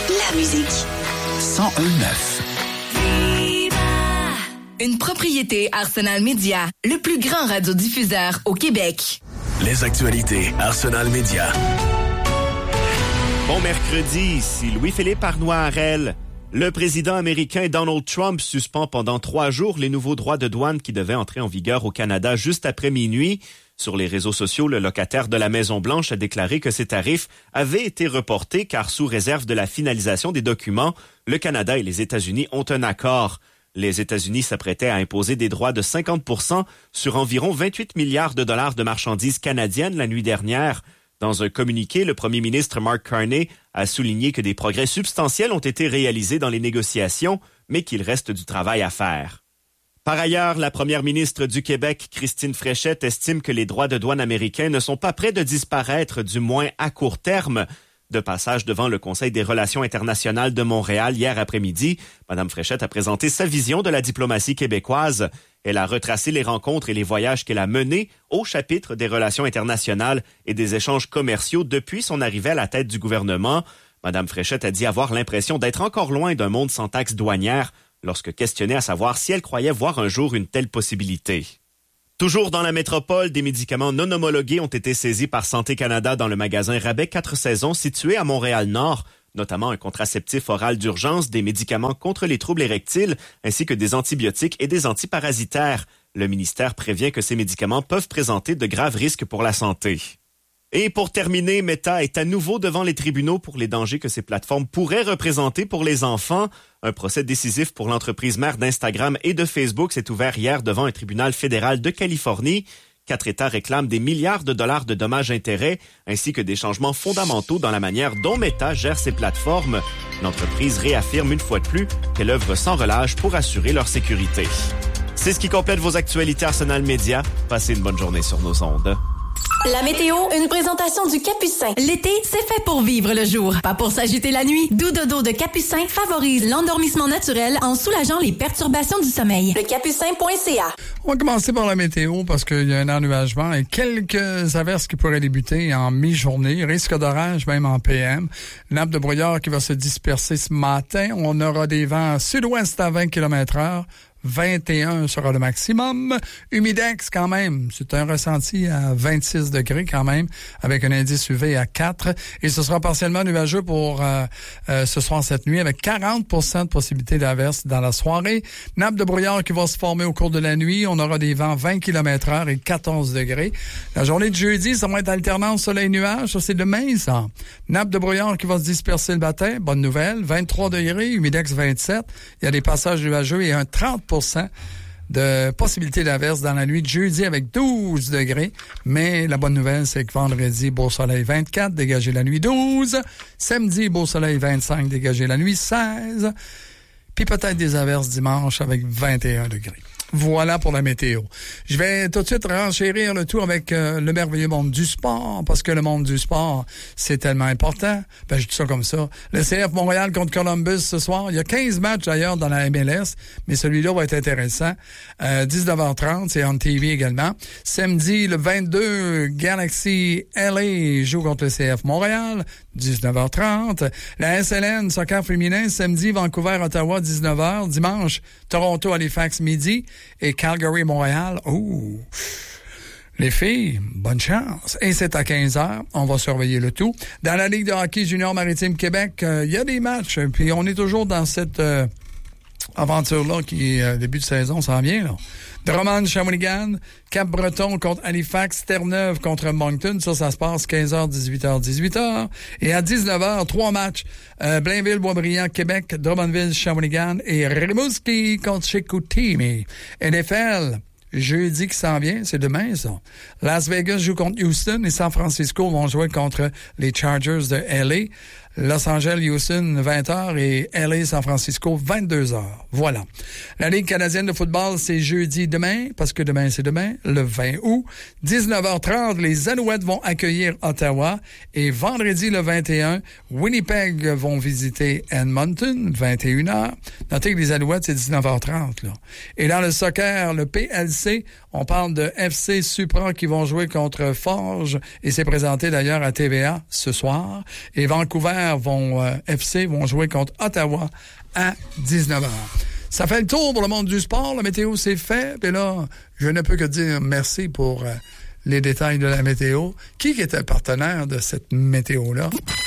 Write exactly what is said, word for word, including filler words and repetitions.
la musique. cent un neuf. Une propriété Arsenal Média, le plus grand radiodiffuseur au Québec. Les actualités Arsenal Média. Bon mercredi, ici Louis-Philippe Arnois-Harel. Le président américain Donald Trump suspend pendant trois jours les nouveaux droits de douane qui devaient entrer en vigueur au Canada juste après minuit. Sur les réseaux sociaux, le locataire de la Maison-Blanche a déclaré que ces tarifs avaient été reportés car sous réserve de la finalisation des documents, le Canada et les États-Unis ont un accord. Les États-Unis s'apprêtaient à imposer des droits de cinquante pour cent sur environ vingt-huit milliards de dollars de marchandises canadiennes la nuit dernière. Dans un communiqué, le premier ministre Mark Carney a souligné que des progrès substantiels ont été réalisés dans les négociations, mais qu'il reste du travail à faire. Par ailleurs, la première ministre du Québec, Christine Fréchette, estime que les droits de douane américains ne sont pas près de disparaître, du moins à court terme. De passage devant le Conseil des relations internationales de Montréal hier après-midi, Mme Fréchette a présenté sa vision de la diplomatie québécoise. Elle a retracé les rencontres et les voyages qu'elle a menés au chapitre des relations internationales et des échanges commerciaux depuis son arrivée à la tête du gouvernement. Mme Fréchette a dit avoir l'impression d'être encore loin d'un monde sans taxes douanières lorsque questionnée à savoir si elle croyait voir un jour une telle possibilité. Toujours dans la métropole, des médicaments non homologués ont été saisis par Santé Canada dans le magasin Rabais quatre saisons situé à Montréal-Nord, notamment un contraceptif oral d'urgence, des médicaments contre les troubles érectiles, ainsi que des antibiotiques et des antiparasitaires. Le ministère prévient que ces médicaments peuvent présenter de graves risques pour la santé. Et pour terminer, Meta est à nouveau devant les tribunaux pour les dangers que ces plateformes pourraient représenter pour les enfants. Un procès décisif pour l'entreprise mère d'Instagram et de Facebook s'est ouvert hier devant un tribunal fédéral de Californie. Quatre États réclament des milliards de dollars de dommages-intérêts ainsi que des changements fondamentaux dans la manière dont Meta gère ses plateformes. L'entreprise réaffirme une fois de plus qu'elle œuvre sans relâche pour assurer leur sécurité. C'est ce qui complète vos actualités Arsenal Média. Passez une bonne journée sur nos ondes. La météo, une présentation du Capucin. L'été, c'est fait pour vivre le jour, pas pour s'agiter la nuit. Doux dodo de Capucin favorise l'endormissement naturel en soulageant les perturbations du sommeil. Le capucin point c a. On va commencer par la météo parce qu'il y a un ennuagement et quelques averses qui pourraient débuter en mi-journée. Risque d'orage même en P M. Nappe de brouillard qui va se disperser ce matin. On aura des vents sud-ouest à vingt kilomètres heure. vingt et un sera le maximum. Humidex quand même, c'est un ressenti à vingt-six degrés quand même, avec un indice U V à quatre. Et ce sera partiellement nuageux pour euh, euh, ce soir, cette nuit, avec quarante pour cent de possibilité d'averse dans la soirée. Nappe de brouillard qui va se former au cours de la nuit. On aura des vents vingt kilomètres heure et quatorze degrés. La journée de jeudi, ça va être alternance soleil-nuage. Ça, c'est demain, ça. Nappe de brouillard qui va se disperser le matin. Bonne nouvelle. vingt-trois degrés, humidex vingt-sept. Il y a des passages nuageux et un trente pour cent de possibilité d'averse dans la nuit de jeudi avec douze degrés. Mais la bonne nouvelle, c'est que vendredi, beau soleil vingt-quatre, dégagé la nuit douze. Samedi, beau soleil vingt-cinq, dégagé la nuit seize. Puis peut-être des averses dimanche avec vingt et un degrés. Voilà pour la météo. Je vais tout de suite renchérir le tout avec euh, le merveilleux monde du sport, parce que le monde du sport, c'est tellement important. Ben, je dis ça comme ça. Le C F Montréal contre Columbus ce soir. Il y a quinze matchs d'ailleurs dans la M L S, mais celui-là va être intéressant. Euh, dix-neuf heures trente, c'est on T V également. Samedi, le vingt-deux, Galaxy L A joue contre le C F Montréal, dix-neuf heures trente. La S L N, soccer féminin, samedi, Vancouver-Ottawa, dix-neuf heures. Dimanche, Toronto-Halifax, midi. Et Calgary-Montréal, oh, les filles, bonne chance. Et c'est à quinze heures, on va surveiller le tout. Dans la Ligue de hockey junior maritime Québec, il euh, y a des matchs, puis on est toujours dans cette euh, aventure-là qui, euh, début de saison, s'en vient, là. Drummond-Shawinigan, Cap-Breton contre Halifax, Terre-Neuve contre Moncton. Ça, ça se passe quinze heures, dix-huit heures, dix-huit heures. Et à dix-neuf heures, trois matchs. Euh, Blainville-Boisbriand, Québec, Drummondville-Shawinigan et Rimouski contre Chicoutimi. N F L, jeudi qui s'en vient, c'est demain, ça. Las Vegas joue contre Houston et San Francisco vont jouer contre les Chargers de L A. Los Angeles, Houston, vingt heures et L A, San Francisco, vingt-deux heures. Voilà. La Ligue canadienne de football, c'est jeudi demain, parce que demain, c'est demain, le vingt août. dix-neuf heures trente, les Alouettes vont accueillir Ottawa. Et vendredi, le vingt et un, Winnipeg vont visiter Edmonton, vingt et une heures. Notez que les Alouettes, c'est dix-neuf heures trente, là. Et dans le soccer, le P L C, on parle de F C Supra qui vont jouer contre Forge. Et c'est présenté d'ailleurs à T V A ce soir. Et Vancouver Rouge-Vert vont, euh, F C vont jouer contre Ottawa à dix-neuf heures. Ça fait le tour pour le monde du sport. La météo, c'est fait. Et là, je ne peux que dire merci pour euh, les détails de la météo. Qui était partenaire de cette météo-là?